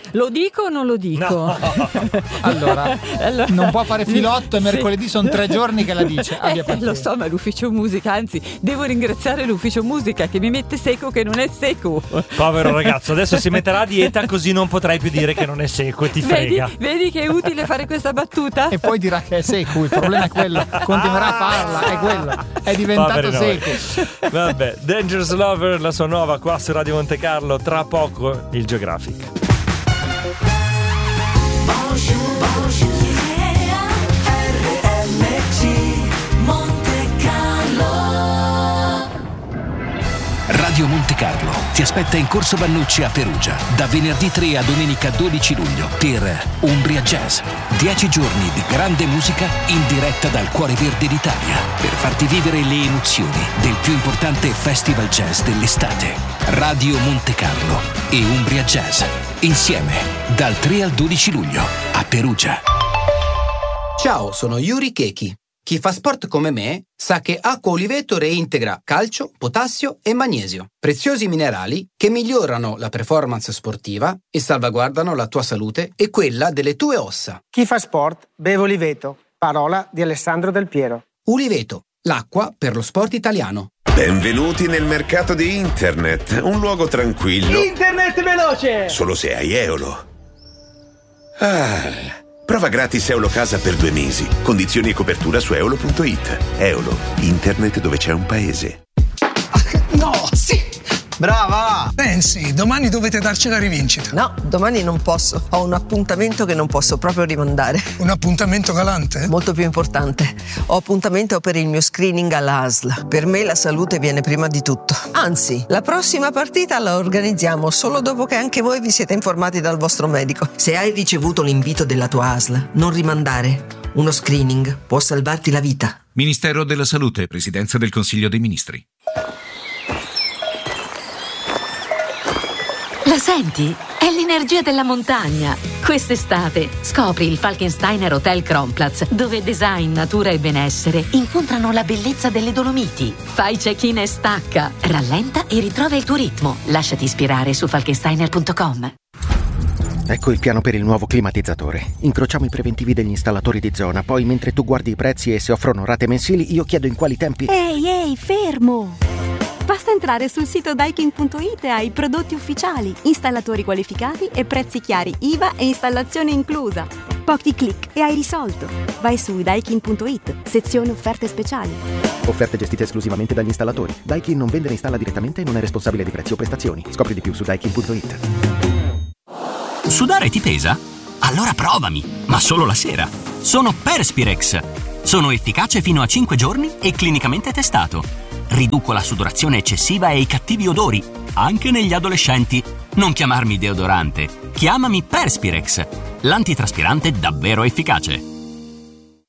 Lo dico o non lo dico? No. Allora, non può fare filotto e mercoledì sono 3 giorni che la dice. Lo so, ma l'ufficio musica, anzi, devo ringraziare l'ufficio musica che mi mette seco che non è seco. Povero ragazzo, adesso si metterà a dieta così non potrai più dire che non è seco e ti frega. Vedi che è utile fare questa battuta? E poi dirà che è seco, il problema è quello, continuerà a farla, è quello, è diventato seco. Vabbè, Dangerous Lover, la sua nuova qua su Radio Monte Carlo, tra poco il Geographic. Radio Monte Carlo ti aspetta in Corso Vannucci a Perugia da venerdì 3 a domenica 12 luglio per Umbria Jazz. 10 giorni di grande musica in diretta dal cuore verde d'Italia per farti vivere le emozioni del più importante festival jazz dell'estate. Radio Monte Carlo e Umbria Jazz insieme dal 3 al 12 luglio a Perugia. Ciao, sono Yuri Keki. Chi fa sport come me sa che acqua Oliveto reintegra calcio, potassio e magnesio, preziosi minerali che migliorano la performance sportiva e salvaguardano la tua salute e quella delle tue ossa. Chi fa sport beve Oliveto, parola di Alessandro Del Piero. Oliveto, l'acqua per lo sport italiano. Benvenuti nel mercato di internet, un luogo tranquillo. Internet veloce! Solo se hai Eolo. Prova gratis Eolo Casa per 2 mesi. Condizioni e copertura su eolo.it. Eolo, internet dove c'è un paese. No, sì! Brava! Pensi, domani dovete darci la rivincita. No, domani non posso. Ho un appuntamento che non posso proprio rimandare. Un appuntamento galante? Molto più importante. Ho appuntamento per il mio screening alla ASL. Per me la salute viene prima di tutto. Anzi, la prossima partita la organizziamo solo dopo che anche voi vi siete informati dal vostro medico. Se hai ricevuto l'invito della tua ASL, non rimandare. Uno screening può salvarti la vita. Ministero della Salute, Presidenza del Consiglio dei Ministri. La senti? È l'energia della montagna. Quest'estate scopri il Falkensteiner Hotel Kronplatz, dove design, natura e benessere incontrano la bellezza delle Dolomiti. Fai check-in e stacca, rallenta e ritrova il tuo ritmo. Lasciati ispirare su falkensteiner.com. Ecco il piano per il nuovo climatizzatore. Incrociamo i preventivi degli installatori di zona, poi mentre tu guardi i prezzi e se offrono rate mensili, io chiedo in quali tempi... Ehi, fermo! Basta entrare sul sito Daikin.it e hai prodotti ufficiali, installatori qualificati e prezzi chiari, IVA e installazione inclusa. Pochi click e hai risolto. Vai su Daikin.it, sezione offerte speciali. Offerte gestite esclusivamente dagli installatori. Daikin non vende né installa direttamente e non è responsabile di prezzi o prestazioni. Scopri di più su Daikin.it. Sudare ti pesa? Allora provami, ma solo la sera. Sono Perspirex. Sono efficace fino a 5 giorni e clinicamente testato. Riduco la sudorazione eccessiva e i cattivi odori, anche negli adolescenti. Non chiamarmi deodorante, chiamami Perspirex, l'antitraspirante davvero efficace.